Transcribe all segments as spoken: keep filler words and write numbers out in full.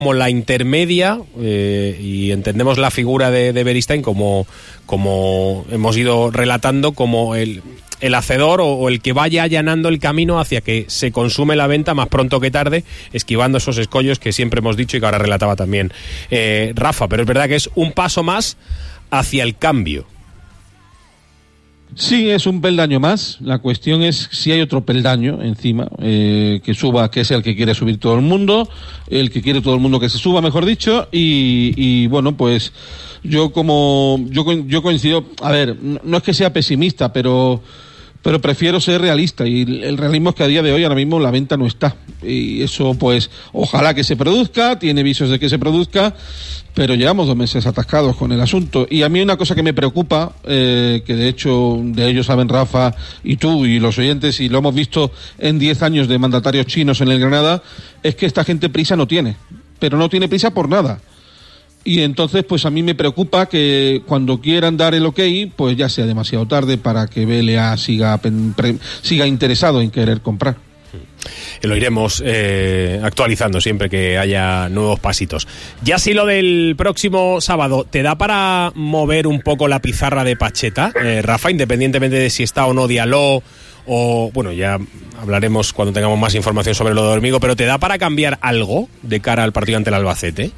como la intermedia eh, y entendemos la figura de, de Beristain como, como hemos ido relatando, como el, el hacedor o, o el que vaya allanando el camino hacia que se consume la venta más pronto que tarde, esquivando esos escollos que siempre hemos dicho y que ahora relataba también eh, Rafa. Pero es verdad que es un paso más hacia el cambio. Sí, es un peldaño más. La cuestión es si hay otro peldaño encima eh, que suba, que es el que quiere subir todo el mundo, el que quiere todo el mundo que se suba, mejor dicho, y, y bueno, pues yo como yo yo coincido. A ver, no es que sea pesimista, pero pero prefiero ser realista, y el realismo es que a día de hoy ahora mismo la venta no está, y eso pues ojalá que se produzca, tiene visos de que se produzca, pero llevamos dos meses atascados con el asunto. Y a mí una cosa que me preocupa, eh, que de hecho de ello saben Rafa y tú y los oyentes, y lo hemos visto en diez años de mandatarios chinos en el Granada, es que esta gente prisa no tiene, pero no tiene prisa por nada. Y entonces, pues a mí me preocupa que cuando quieran dar el ok, pues ya sea demasiado tarde para que B L A siga, pre, siga interesado en querer comprar. Lo iremos eh, actualizando siempre que haya nuevos pasitos. Ya si lo del próximo sábado, ¿te da para mover un poco la pizarra de Pacheta, eh, Rafa, independientemente de si está o no Diallo? O, bueno, ya hablaremos cuando tengamos más información sobre lo de Hormigo, pero ¿te da para cambiar algo de cara al partido ante el Albacete?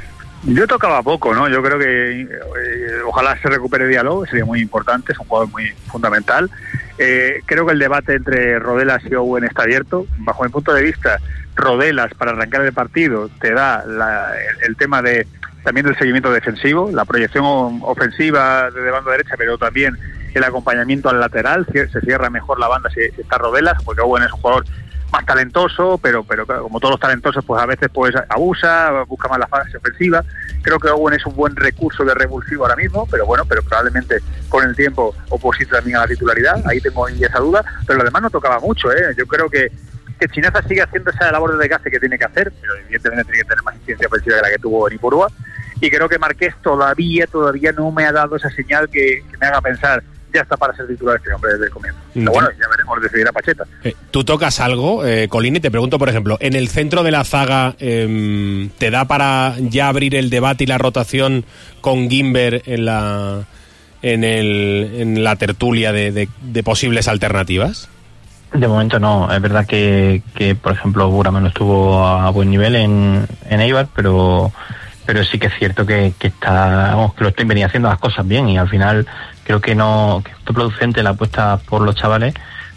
Yo tocaba poco, ¿no? Yo creo que eh, ojalá se recupere Diallo, sería muy importante, es un jugador muy fundamental. Eh, creo que el debate entre Rodelas y Owen está abierto. Bajo mi punto de vista, Rodelas, para arrancar el partido, te da la, el, el tema de también del seguimiento defensivo, la proyección ofensiva de banda derecha, pero también el acompañamiento al lateral. Se cierra mejor la banda si, si está Rodelas, porque Owen es un jugador más talentoso, pero pero como todos los talentosos, pues a veces pues abusa, busca más la fase ofensiva. Creo que Owen es un buen recurso de revulsivo ahora mismo, pero bueno, pero probablemente con el tiempo oposite también a la titularidad. Ahí tengo esa duda, pero lo demás no tocaba mucho, ¿eh? Yo creo que que Chinaza sigue haciendo esa labor de desgaste que tiene que hacer, pero evidentemente tiene que tener más incidencia ofensiva que la que tuvo en Ipurúa. Y creo que Marqués todavía, todavía no me ha dado esa señal que, que me haga pensar ya está para ser titular este hombre desde el comienzo. Pero bueno, ya veremos decidir a Pacheta. Eh, ¿Tú tocas algo, eh, Colín? Y te pregunto, por ejemplo, en el centro de la zaga, eh, ¿te da para ya abrir el debate y la rotación con Guimber en la en el en la tertulia de, de, de posibles alternativas? De momento no. Es verdad que, que por ejemplo, Burama no estuvo a buen nivel en, en Eibar, pero pero sí que es cierto que, que está, vamos, que lo estoy venía haciendo las cosas bien, y al final creo que no, que es producente la apuesta por los chavales,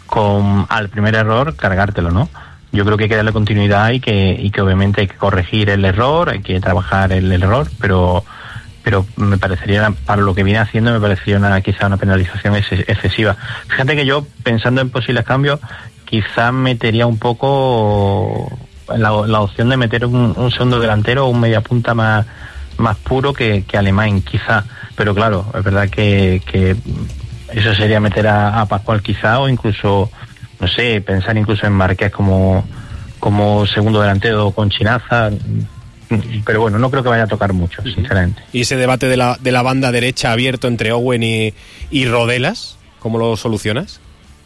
con al primer error cargártelo, ¿no? Yo creo que hay que darle continuidad y que, y que obviamente hay que corregir el error, hay que trabajar el, el error, pero pero me parecería, para lo que viene haciendo, me parecía una, quizá una penalización ex- excesiva. Fíjate que yo, pensando en posibles cambios, quizás metería un poco la, la opción de meter un, un segundo delantero o un mediapunta más más puro que, que Alemán, quizá, pero claro, es verdad que, que eso sería meter a, a Pascual quizá, o incluso, no sé, pensar incluso en Marqués como, como segundo delantero con Chinaza, pero bueno, no creo que vaya a tocar mucho, sinceramente. ¿Y ese debate de la, de la banda derecha abierto entre Owen y, y Rodelas, cómo lo solucionas?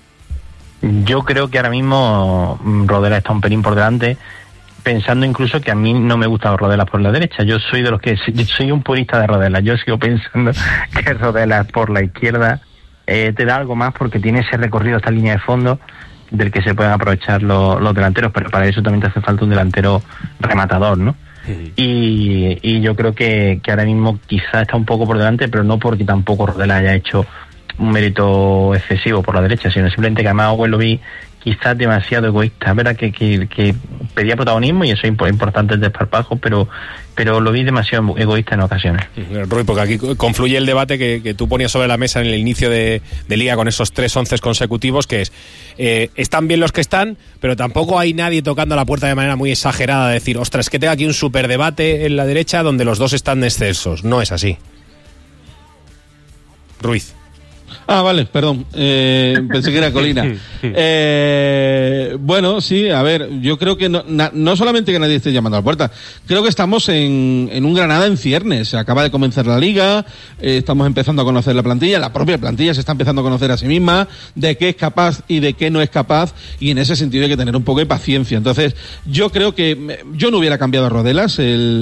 Yo creo que ahora mismo Rodelas está un pelín por delante, pensando incluso que a mí no me gusta Rodelas por la derecha. Yo soy de los que soy un purista de Rodelas. Yo sigo pensando que Rodelas por la izquierda eh, te da algo más, porque tiene ese recorrido, esta línea de fondo del que se pueden aprovechar los, los delanteros, pero para eso también te hace falta un delantero rematador, ¿no? Sí. Y, y yo creo que, que ahora mismo quizá está un poco por delante, pero no porque tampoco Rodelas haya hecho un mérito excesivo por la derecha, sino simplemente que además Owen lo vi quizás demasiado egoísta. Es verdad que, que, que pedía protagonismo, y eso es importante el desparpajo, pero pero lo vi demasiado egoísta en ocasiones. Rui, porque aquí confluye el debate que, que tú ponías sobre la mesa en el inicio de, de Liga con esos tres once consecutivos, que es, eh, están bien los que están, pero tampoco hay nadie tocando la puerta de manera muy exagerada, de decir, ostras, es que tengo aquí un super debate en la derecha donde los dos están excesos. No es así. Ruiz. Ah, vale, perdón. Eh, pensé que era Colina. Eh, bueno, sí, a ver, yo creo que no, na, no solamente que nadie esté llamando a la puerta, creo que estamos en, en un Granada en ciernes. Acaba de comenzar la liga, eh, estamos empezando a conocer la plantilla, la propia plantilla se está empezando a conocer a sí misma, de qué es capaz y de qué no es capaz, y en ese sentido hay que tener un poco de paciencia. Entonces, yo creo que yo no hubiera cambiado a Rodelas. El